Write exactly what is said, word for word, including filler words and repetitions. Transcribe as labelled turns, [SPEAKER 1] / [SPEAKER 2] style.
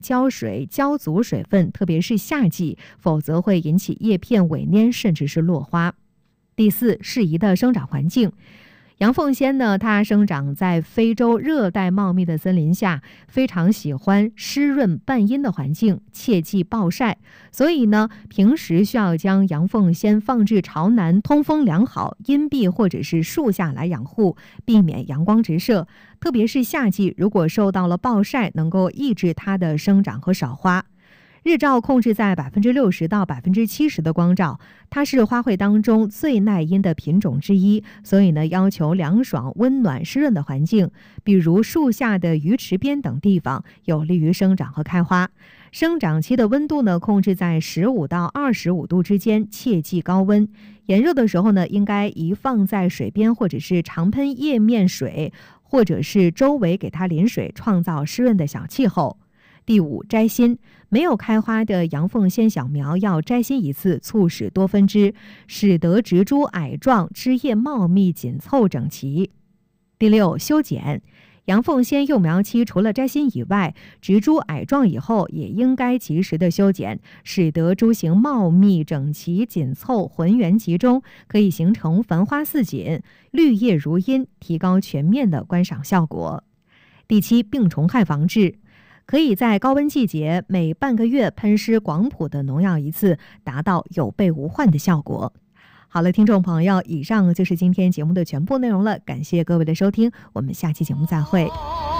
[SPEAKER 1] 浇水浇足水分，特别是夏季，否则会引起叶片萎蔫甚至是落花。第四，适宜的生长环境。阳凤仙呢，它生长在非洲热带茂密的森林下，非常喜欢湿润半阴的环境，切忌暴晒。所以呢，平时需要将阳凤仙放置朝南、通风良好、阴蔽或者是树下来养护，避免阳光直射。特别是夏季，如果受到了暴晒，能够抑制它的生长和少花。日照控制在百分之六十到百分之七十的光照，它是花卉当中最耐阴的品种之一，所以呢，要求凉爽、温暖、湿润的环境，比如树下的鱼池边等地方，有利于生长和开花。生长期的温度呢，控制在十五到二十五度之间，切忌高温。炎热的时候呢，应该宜放在水边，或者是常喷叶面水，或者是周围给它淋水，创造湿润的小气候。第五，摘心。没有开花的阳凤仙小苗要摘心一次，促使多分枝，使得植株矮壮，枝叶茂密紧凑整齐。第六，修剪。阳凤仙幼苗期除了摘心以外，植株矮壮以后也应该及时的修剪，使得株形茂密整齐紧凑，浑圆集中，可以形成繁花似锦，绿叶如茵，提高全面的观赏效果。第七，病虫害防治。可以在高温季节每半个月喷施广谱的农药一次，达到有备无患的效果。好了，听众朋友，以上就是今天节目的全部内容了，感谢各位的收听，我们下期节目再会。